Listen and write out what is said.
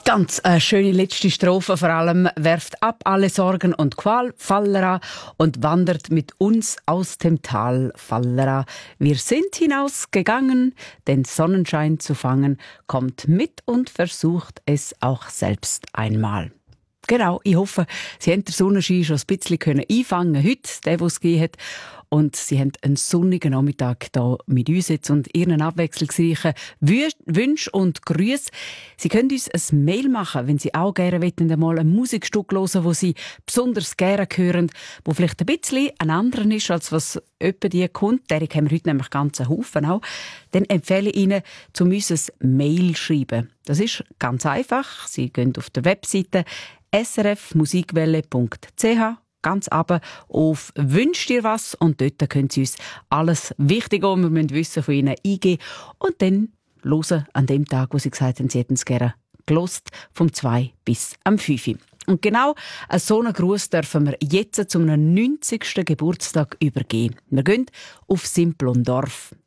Ganz eine schöne letzte Strophe vor allem. Werft ab alle Sorgen und Qual, Fallera, und wandert mit uns aus dem Tal, Fallera. Wir sind hinausgegangen, den Sonnenschein zu fangen. Kommt mit und versucht es auch selbst einmal. Genau, ich hoffe, Sie haben den Sonnenschein schon ein bisschen einfangen heute, der es gegeben hat. Und Sie haben einen sonnigen Nachmittag hier mit uns jetzt und Ihren abwechslungsreichen Wünschen und Grüßen. Sie können uns ein Mail machen, wenn Sie auch gerne mal ein Musikstück hören, das Sie besonders gerne hören, wo vielleicht ein bisschen ein anderer ist, als was jemand die kommt. Derek haben wir heute nämlich ganz einen Haufen auch. Dann empfehle ich Ihnen, zu uns ein Mail zu schreiben. Das ist ganz einfach. Sie gehen auf der Webseite srfmusikwelle.ch, ganz runter auf «Wünscht ihr was?» und dort können Sie uns alles Wichtige, was wir wissen müssen, von Ihnen eingeben und dann hören an dem Tag, wo Sie gesagt haben, Sie hätten es gerne gehört, vom 2 bis am 5. Und genau so einen Gruß dürfen wir jetzt zum 90. Geburtstag übergeben. Wir gehen auf Simplondorf.